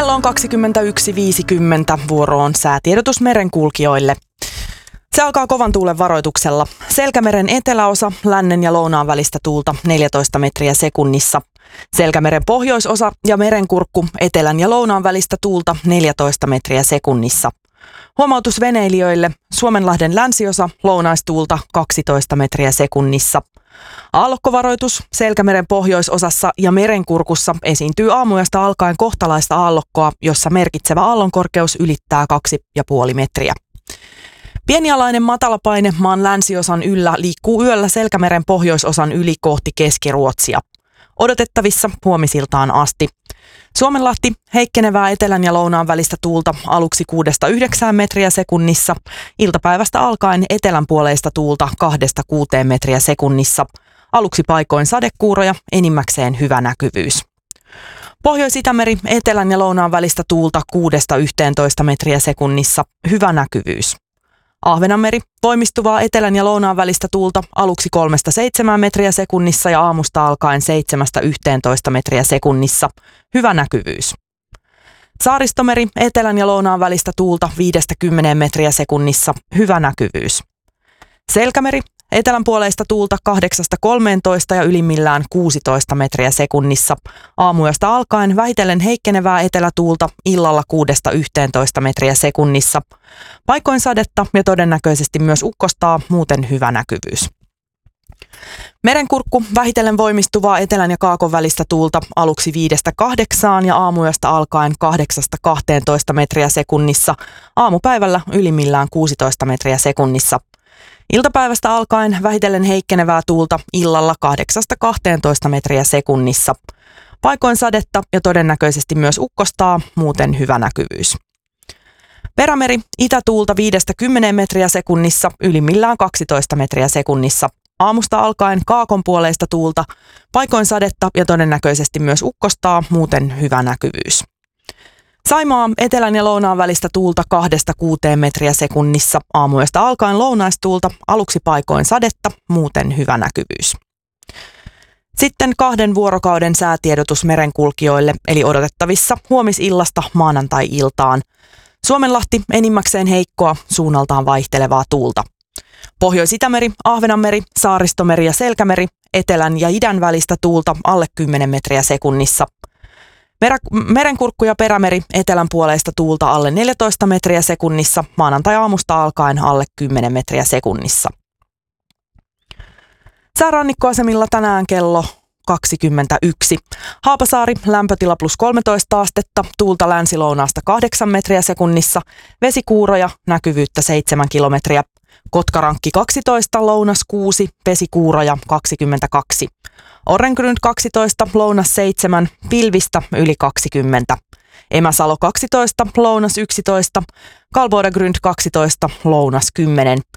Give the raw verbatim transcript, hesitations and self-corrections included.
Kello on kaksikymmentäyksi viisikymmentä, vuoro on säätiedotus merenkulkijoille. Se alkaa kovan tuulen varoituksella. Selkämeren eteläosa, lännen ja lounaan välistä tuulta neljätoista metriä sekunnissa. Selkämeren pohjoisosa ja merenkurkku, etelän ja lounaan välistä tuulta neljätoista metriä sekunnissa. Huomautus veneilijöille, Suomenlahden länsiosa, lounaistuulta kaksitoista metriä sekunnissa. Aallokkovaroitus, Selkämeren pohjoisosassa ja merenkurkussa esiintyy aamuyöstä alkaen kohtalaista aallokkoa, jossa merkitsevä aallonkorkeus ylittää kaksi pilkku viisi metriä. Pienialainen matalapaine maan länsiosan yllä liikkuu yöllä Selkämeren pohjoisosan yli kohti Keski-Ruotsia. Odotettavissa huomisiltaan asti. Suomenlahti, heikkenevää etelän ja lounaan välistä tuulta aluksi kuudesta yhdeksään metriä sekunnissa, iltapäivästä alkaen etelänpuoleista tuulta kahdesta kuuteen metriä sekunnissa, aluksi paikoin sadekuuroja, enimmäkseen hyvä näkyvyys. Pohjois-Itämeri, etelän ja lounaan välistä tuulta kuudesta yhteentoista metriä sekunnissa, hyvä näkyvyys. Ahvenanmeri, voimistuvaa etelän ja lounaan välistä tuulta aluksi kolmesta seitsemään metriä sekunnissa ja aamusta alkaen seitsemästä yhteentoista metriä sekunnissa, hyvä näkyvyys. Saaristomeri, etelän ja lounaan välistä tuulta viidestä kymmeneen metriä sekunnissa, hyvä näkyvyys. Selkämeri, etelänpuoleista tuulta kahdeksasta kolmeentoista ja ylimmillään kuusitoista metriä sekunnissa, aamuyöstä alkaen vähitellen heikkenevää etelätuulta illalla kuudesta yhteentoista metriä sekunnissa, paikoin sadetta ja todennäköisesti myös ukkostaa, muuten hyvä näkyvyys. Merenkurkku, vähitellen voimistuvaa etelän ja kaakon välistä tuulta aluksi viidestä kahdeksaan ja aamuyöstä alkaen kahdeksasta kahteentoista metriä sekunnissa, aamupäivällä ylimmillään kuusitoista metriä sekunnissa. Iltapäivästä alkaen vähitellen heikkenevää tuulta illalla kahdeksasta kahteentoista metriä sekunnissa. Paikoin sadetta ja todennäköisesti myös ukkostaa, muuten hyvä näkyvyys. Perämeri, itätuulta viidestä kymmeneen metriä sekunnissa, ylimmillään kaksitoista metriä sekunnissa. Aamusta alkaen kaakon puoleista tuulta, paikoin sadetta ja todennäköisesti myös ukkostaa, muuten hyvä näkyvyys. Saimaa, etelän ja lounaan välistä tuulta kahdesta kuuteen metriä sekunnissa, aamuyöstä alkaen lounaistuulta, aluksi paikoin sadetta, muuten hyvä näkyvyys. Sitten kahden vuorokauden säätiedotus merenkulkijoille, eli odotettavissa huomisillasta maanantai-iltaan. Suomenlahti enimmäkseen heikkoa, suunnaltaan vaihtelevaa tuulta. Pohjois-Itämeri, Ahvenanmeri, Saaristomeri ja Selkämeri, etelän ja idän välistä tuulta alle kymmenen metriä sekunnissa. Merenkurkku ja perämeri, etelän puoleista tuulta alle neljätoista metriä sekunnissa, maanantai-aamusta alkaen alle kymmenen metriä sekunnissa. Säärannikkoasemilla tänään kello kaksikymmentäyksi. Haapasaari, lämpötila plus kolmetoista astetta, tuulta länsi-lounaasta kahdeksan metriä sekunnissa, vesikuuroja, näkyvyyttä seitsemän kilometriä. Kotkarankki kaksitoista, lounas kuusi, vesikuuroja kaksikymmentäkaksi. Orrengrund kaksitoista, lounas seitsemän, pilvistä yli kaksikymmentä. Emäsalo kaksitoista, lounas yksitoista, Kalvodagrund kaksitoista, lounas kymmenen.